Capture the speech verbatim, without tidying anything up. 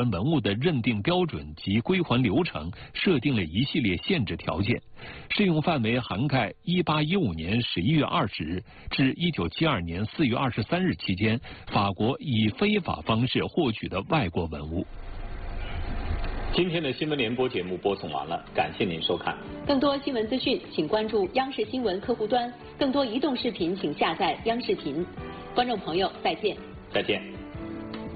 还文物的认定标准及归还流程设定了一系列限制条件，适用范围涵盖一八一五年十一月二十日至一九七二年四月二十三日期间法国以非法方式获取的外国文物。 今天的新闻联播节目播送完了，感谢您收看。 更多新闻资讯，请关注央视新闻客户端；更多移动视频，请下载央视频。观众朋友，再见。 再见。